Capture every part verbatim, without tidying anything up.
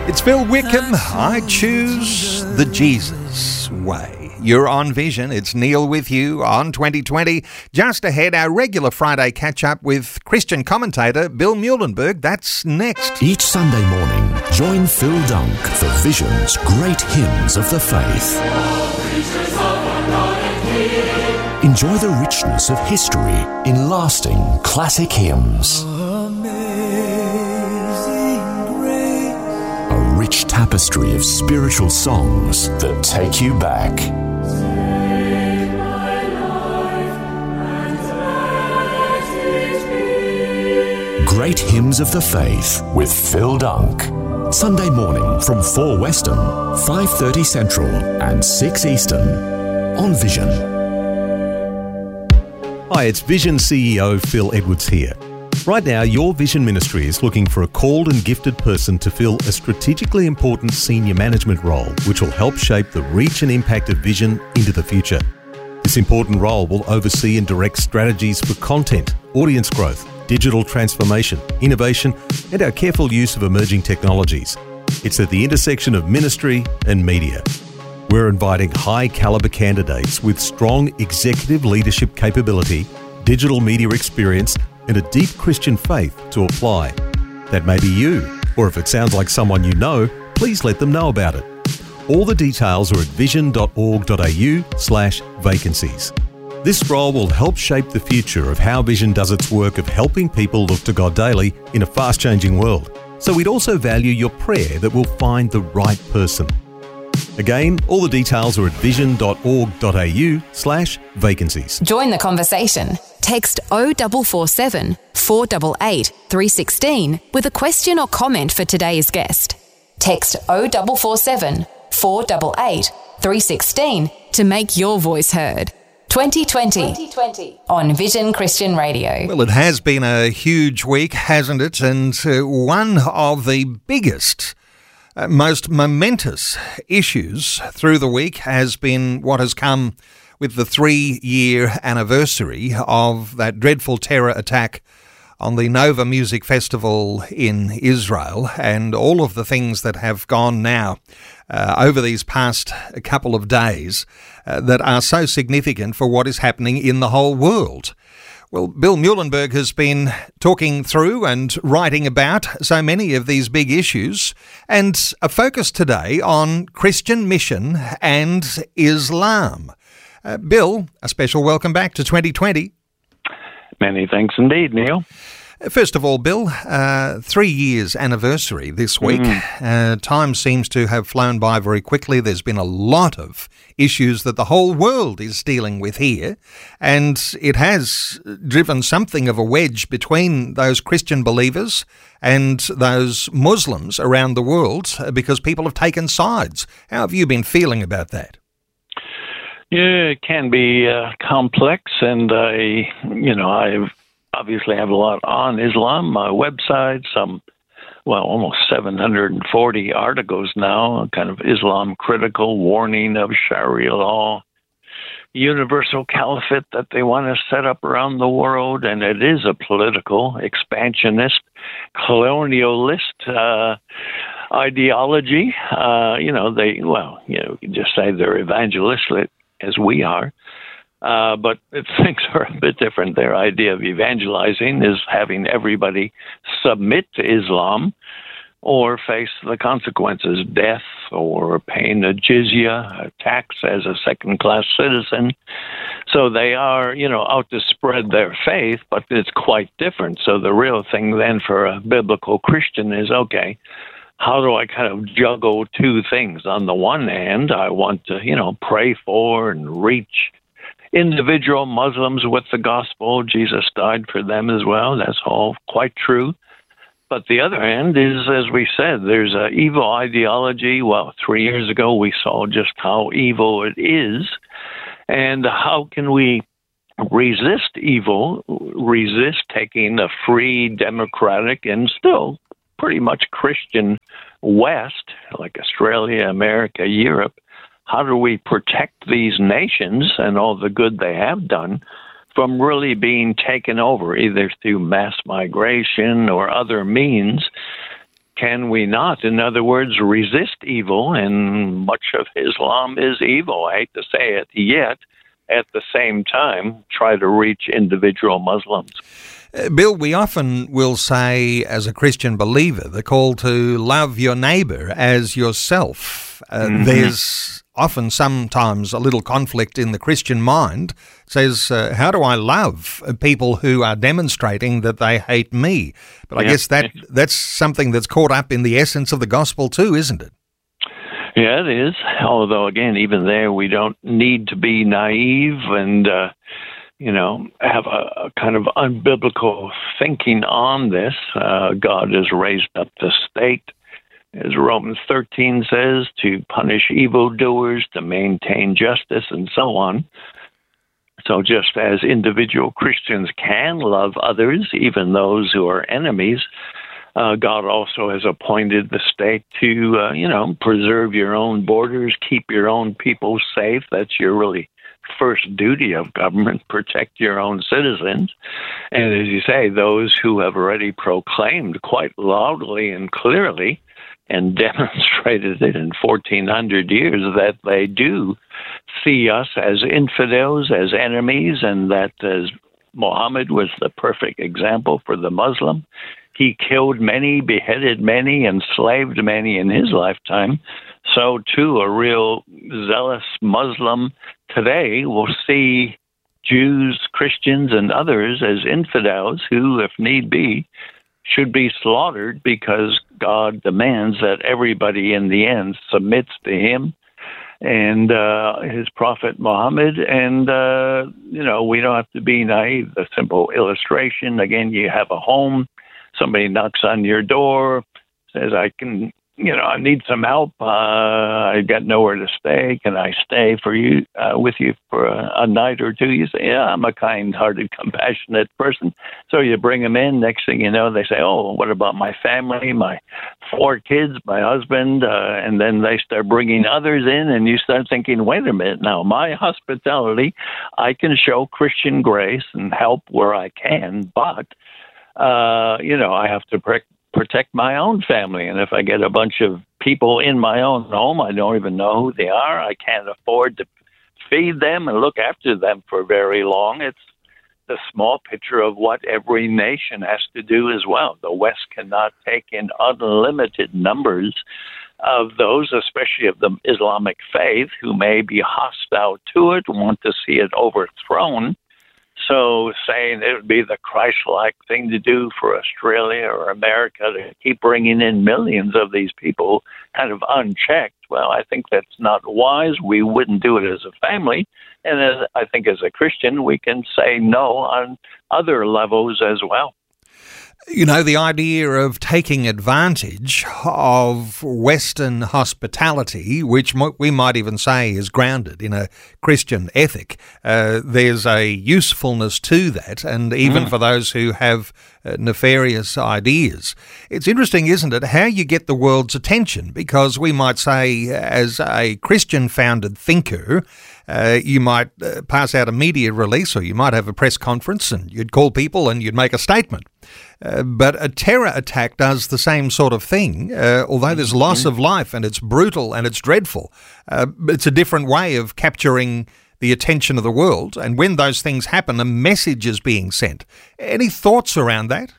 It's Phil Wickham. I choose the Jesus way. You're on Vision. It's Neil with you on twenty twenty. Just ahead, our regular Friday catch-up with Christian commentator Bill Muehlenberg. That's next. Each Sunday morning, join Phil Dunk for Vision's Great Hymns of the Faith. Enjoy the richness of history in lasting classic hymns. A rich tapestry of spiritual songs that take you back. Great Hymns of the Faith with Phil Dunk. Sunday morning from four Western, five thirty Central and six Eastern on Vision. Hi, it's Vision C E O Phil Edwards here. Right now, your Vision Ministry is looking for a called and gifted person to fill a strategically important senior management role, which will help shape the reach and impact of Vision into the future. This important role will oversee and direct strategies for content, audience growth, digital transformation, innovation, and our careful use of emerging technologies. It's at the intersection of ministry and media. We're inviting high-caliber candidates with strong executive leadership capability, digital media experience, and a deep Christian faith to apply. That may be you, or if it sounds like someone you know, please let them know about it. All the details are at vision.org.au slash vacancies. This role will help shape the future of how Vision does its work of helping people look to God daily in a fast-changing world. So we'd also value your prayer that we'll find the right person. Again, all the details are at vision.org.au slash vacancies. Join the conversation. Text oh four four seven, four eight eight, three one six with a question or comment for today's guest. Text oh four four seven, four eight eight, three one six to make your voice heard. twenty twenty, twenty twenty on Vision Christian Radio. Well, it has been a huge week, hasn't it? And uh, one of the biggest, uh, most momentous issues through the week has been what has come with the three-year anniversary of that dreadful terror attack on the Nova Music Festival in Israel, and all of the things that have gone now uh, over these past couple of days uh, that are so significant for what is happening in the whole world. Well, Bill Muehlenberg has been talking through and writing about so many of these big issues, and a focus today on Christian mission and Islam. Uh, Bill, a special welcome back to twenty twenty. Many thanks indeed, Neil. First of all, Bill, uh, three years anniversary this week. Mm. Uh, time seems to have flown by very quickly. There's been a lot of issues that the whole world is dealing with here, and it has driven something of a wedge between those Christian believers and those Muslims around the world because people have taken sides. How have you been feeling about that? Yeah, it can be uh, complex, and I, you know, I obviously have a lot on Islam, my website, some, well, almost seven hundred forty articles now, kind of Islam critical, warning of Sharia law, universal caliphate that they want to set up around the world, and it is a political, expansionist, colonialist uh, ideology. Uh, you know, they, well, you know, you can just say they're evangelistic, as we are, uh, but things are a bit different. Their idea of evangelizing is having everybody submit to Islam or face the consequences, death or paying a jizya, a tax as a second-class citizen. So they are, you know, out to spread their faith, but it's quite different. So the real thing then for a biblical Christian is, okay, how do I kind of juggle two things? On the one hand, I want to, you know, pray for and reach individual Muslims with the gospel. Jesus died for them as well. That's all quite true. But the other hand is, as we said, there's an evil ideology. Well, three years ago, we saw just how evil it is. And how can we resist evil, resist taking a free, democratic, and still pretty much Christian West, like Australia, America, Europe? How do we protect these nations and all the good they have done from really being taken over, either through mass migration or other means? can we not, in other words, resist evil? And much of Islam is evil. I hate to say it, yet at the same time try to reach individual Muslims. Uh, Bill, we often will say, as a Christian believer, the call to love your neighbour as yourself. Uh, mm-hmm. There's often sometimes a little conflict in the Christian mind. Says, uh, how do I love people who are demonstrating that they hate me? But I yeah. guess that that's something that's caught up in the essence of the gospel too, isn't it? Yeah, it is. Although, again, even there, we don't need to be naive and, uh, you know, have a, a kind of unbiblical thinking on this. Uh, God has raised up the state, as Romans thirteen says, to punish evildoers, to maintain justice, and so on. So just as individual Christians can love others, even those who are enemies, Uh, God also has appointed the state to, uh, you know, preserve your own borders, keep your own people safe. That's your really first duty of government, protect your own citizens. And as you say, those who have already proclaimed quite loudly and clearly and demonstrated it in fourteen hundred years that they do see us as infidels, as enemies, and that as Muhammad was the perfect example for the Muslim. He killed many, beheaded many, enslaved many in his lifetime. So, too, a real zealous Muslim today will see Jews, Christians, and others as infidels who, if need be, should be slaughtered because God demands that everybody in the end submits to him and uh, his prophet Muhammad. And, uh, you know, we don't have to be naive. The simple illustration, again, you have a home. Somebody knocks on your door, says, I can, you know, I need some help. Uh, I got nowhere to stay. Can I stay for you, uh, with you for a, a night or two? You say, yeah, I'm a kind-hearted, compassionate person. So you bring them in. Next thing you know, they say, oh, what about my family, my four kids, my husband? Uh, and then they start bringing others in, and you start thinking, wait a minute, now my hospitality, I can show Christian grace and help where I can, but Uh, you know, I have to pre- protect my own family. And if I get a bunch of people in my own home, I don't even know who they are. I can't afford to feed them and look after them for very long. It's the small picture of what every nation has to do as well. The West cannot take in unlimited numbers of those, especially of the Islamic faith, who may be hostile to it, want to see it overthrown. So saying it would be the Christ-like thing to do for Australia or America to keep bringing in millions of these people kind of unchecked, well, I think that's not wise. We wouldn't do it as a family. And as I think as a Christian, we can say no on other levels as well. You know, the idea of taking advantage of Western hospitality, which we might even say is grounded in a Christian ethic, uh, there's a usefulness to that, and even mm. for those who have uh, nefarious ideas. It's interesting, isn't it, how you get the world's attention, because we might say, as a Christian-founded thinker, Uh, you might uh, pass out a media release, or you might have a press conference and you'd call people and you'd make a statement. Uh, but a terror attack does the same sort of thing, uh, although there's loss of life and it's brutal and it's dreadful. Uh, it's a different way of capturing the attention of the world. And when those things happen, a message is being sent. Any thoughts around that?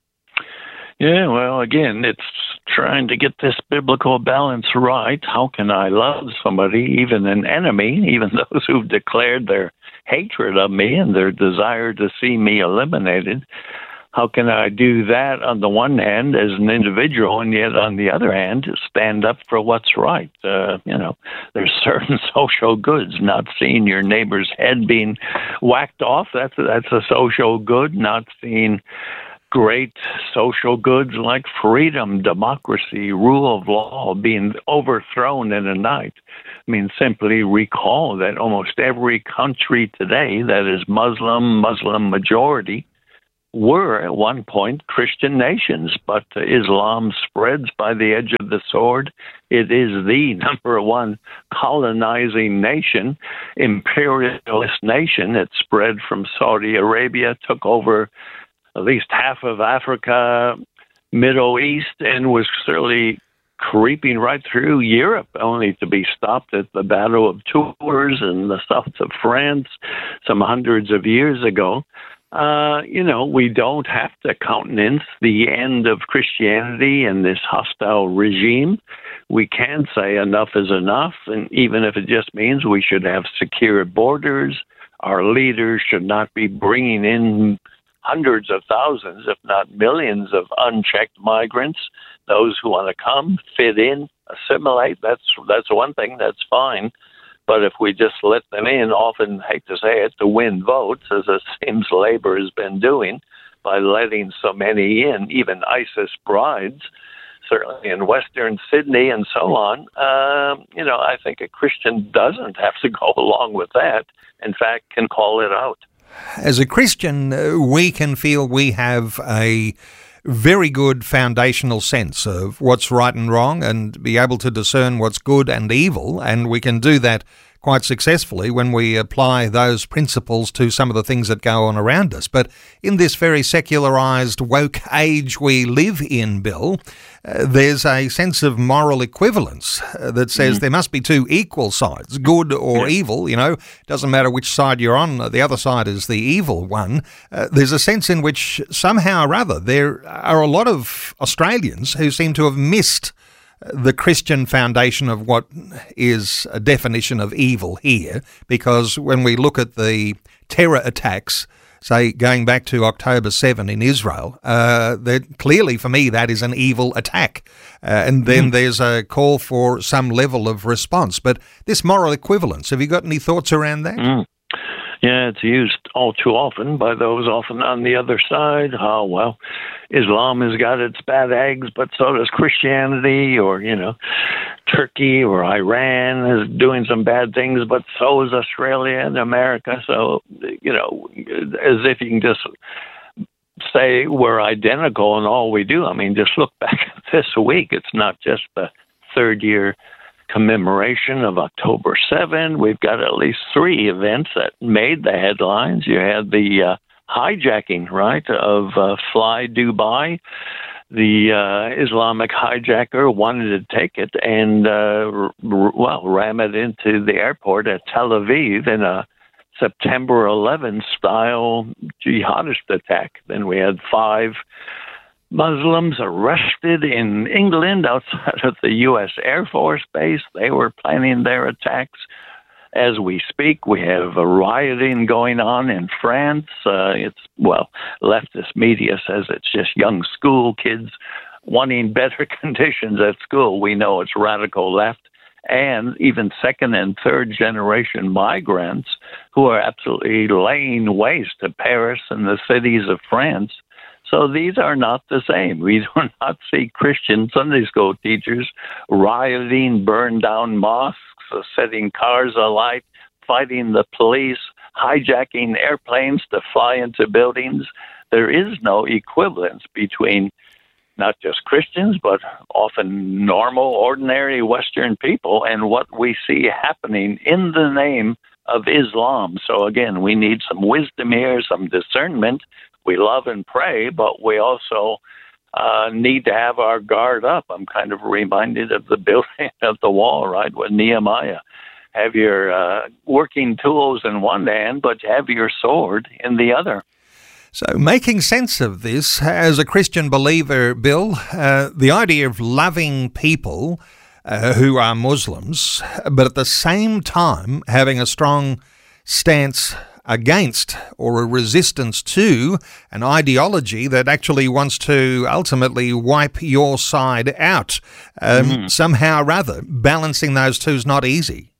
Yeah, well, again, it's trying to get this biblical balance right. How can I love somebody, even an enemy, even those who've declared their hatred of me and their desire to see me eliminated? How can I do that on the one hand as an individual, and yet on the other hand stand up for what's right? Uh, you know, there's certain social goods. Not seeing your neighbor's head being whacked off, that's that's a social good. Not seeing great social goods like freedom, democracy, rule of law being overthrown in a night. I mean, simply recall that almost every country today that is Muslim, Muslim majority, were at one point Christian nations, but uh, Islam spreads by the edge of the sword. It is the number one colonizing nation, imperialist nation. It spread from Saudi Arabia, took over at least half of Africa, Middle East and was certainly creeping right through Europe, only to be stopped at the Battle of Tours in the south of France some hundreds of years ago. Uh, you know, we don't have to countenance the end of Christianity and this hostile regime. We can say enough is enough, and even if it just means we should have secure borders, our leaders should not be bringing in hundreds of thousands, if not millions, of unchecked migrants. Those who want to come, fit in, assimilate, that's that's one thing, that's fine. But if we just let them in, often, hate to say it, to win votes, as it seems Labor has been doing, by letting so many in, even ISIS brides, certainly in Western Sydney and so on, um, you know, I think a Christian doesn't have to go along with that. In fact, can call it out. As a Christian, uh, we can feel we have a very good foundational sense of what's right and wrong and be able to discern what's good and evil, and we can do that quite successfully when we apply those principles to some of the things that go on around us. But in this very secularised, woke age we live in, Bill, uh, there's a sense of moral equivalence uh, that says mm. there must be two equal sides, good or yeah. evil. You know, doesn't matter which side you're on, the other side is the evil one. Uh, there's a sense in which somehow or other there are a lot of Australians who seem to have missed the Christian foundation of what is a definition of evil here, because when we look at the terror attacks, say going back to October seventh in Israel, uh, that clearly for me that is an evil attack. Uh, and then mm. there's a call for some level of response. But this moral equivalence, have you got any thoughts around that? Mm. Yeah, it's used all too often by those often on the other side. Oh, well, Islam has got its bad eggs, but so does Christianity, or, you know, Turkey or Iran is doing some bad things, but so is Australia and America. So, you know, as if you can just say we're identical in all we do. I mean, just look back at this week. It's not just the third year commemoration of October seventh. We've got at least three events that made the headlines. You had the uh, hijacking, right, of uh, Fly Dubai. The uh, Islamic hijacker wanted to take it and, uh, r- well, ram it into the airport at Tel Aviv in a September eleventh style jihadist attack. Then we had five Muslims arrested in England outside of the U S Air Force Base. They were planning their attacks. As we speak, we have a rioting going on in France. Uh, it's, well, leftist media says it's just young school kids wanting better conditions at school. We know it's radical left, and even second and third generation migrants who are absolutely laying waste to Paris and the cities of France. So these are not the same. We do not see Christian Sunday school teachers rioting, burn down mosques, setting cars alight, fighting the police, hijacking airplanes to fly into buildings. There is no equivalence between not just Christians, but often normal, ordinary Western people and what we see happening in the name of Islam. So again, we need some wisdom here, some discernment. We love and pray, but we also uh, need to have our guard up. I'm kind of reminded of the building of the wall, right, with Nehemiah. Have your uh, working tools in one hand, but have your sword in the other. So making sense of this, as a Christian believer, Bill, uh, the idea of loving people uh, who are Muslims, but at the same time having a strong stance against or a resistance to an ideology that actually wants to ultimately wipe your side out. Um, mm. Somehow or other, balancing those two is not easy.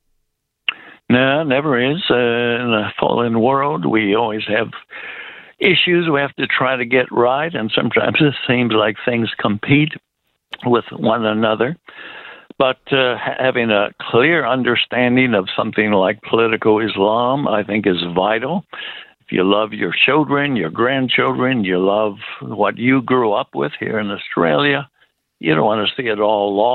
No, never is. Uh, in a fallen world, we always have issues we have to try to get right, and sometimes it seems like things compete with one another. But uh, having a clear understanding of something like political Islam, I think, is vital. If you love your children, your grandchildren, you love what you grew up with here in Australia, you don't want to see it all lost.